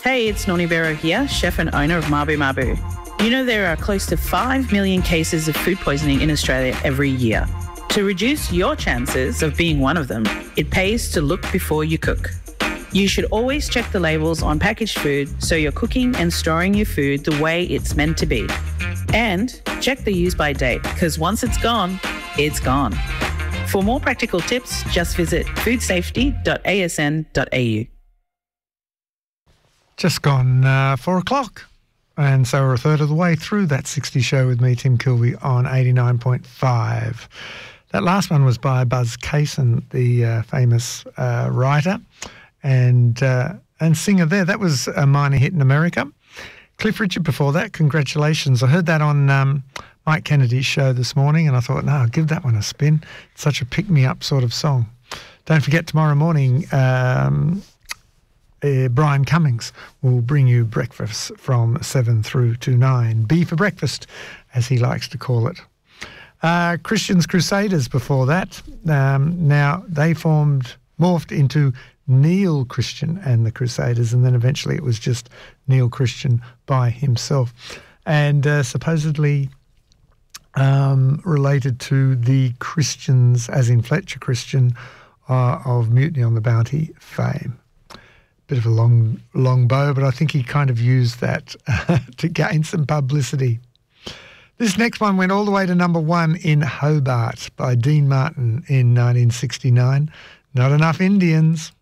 Hey, it's Noni Bero here, chef and owner of Mabu Mabu. You know there are close to 5 million cases of food poisoning in Australia every year. To reduce your chances of being one of them, it pays to look before you cook. You should always check the labels on packaged food so you're cooking and storing your food the way it's meant to be. And check the use by date, because once it's gone, it's gone. For more practical tips, just visit foodsafety.asn.au. Just gone 4 o'clock. And so we're a third of the way through that 60 show with me, Tim Kilby, on 89.5. That last one was by Buzz Cason, the famous writer and singer there. That was a minor hit in America. Cliff Richard before that, congratulations. I heard that on Mike Kennedy's show this morning and I thought, no, I'll give that one a spin. It's such a pick-me-up sort of song. Don't forget, tomorrow morning, Brian Cummings will bring you breakfast from 7 through to 9. B for breakfast, as he likes to call it. Christians Crusaders before that. Now, they morphed into Neil Christian and the Crusaders, and then eventually it was just Neil Christian by himself. And supposedly related to the Christians, as in Fletcher Christian, of Mutiny on the Bounty fame. Bit of a long bow, but I think he kind of used that to gain some publicity. This next one went all the way to number 1 in Hobart by Dean Martin in 1969. Not Enough Indians.